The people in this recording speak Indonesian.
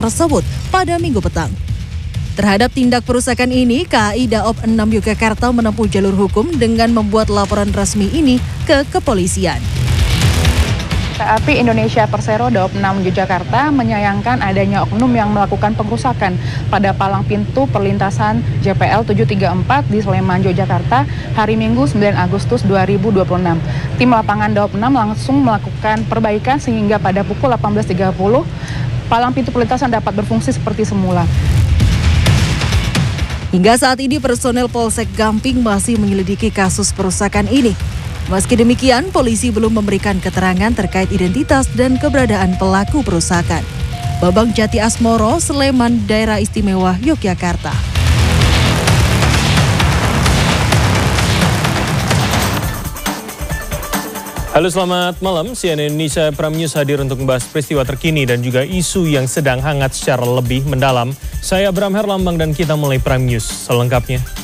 tersebut pada Minggu petang. Terhadap tindak perusakan ini, KAI Daob 6 Yogyakarta menempuh jalur hukum dengan membuat laporan resmi ini ke kepolisian. Api Indonesia Persero Daob 6 Yogyakarta menyayangkan adanya oknum yang melakukan pengrusakan pada palang pintu perlintasan JPL 734 di Sleman, Yogyakarta hari Minggu 9 Agustus 2026. Tim lapangan Daob 6 langsung melakukan perbaikan sehingga pada pukul 18.30 palang pintu perlintasan dapat berfungsi seperti semula. Hingga saat ini personel Polsek Gamping masih menyelidiki kasus perusakan ini. Meski demikian, polisi belum memberikan keterangan terkait identitas dan keberadaan pelaku perusakan. Babang Jati Asmoro, Sleman, Daerah Istimewa Yogyakarta. Halo, selamat malam. CNN Indonesia Prime News hadir untuk membahas peristiwa terkini dan juga isu yang sedang hangat secara lebih mendalam. Saya Bram Herlambang dan kita mulai Prime News selengkapnya.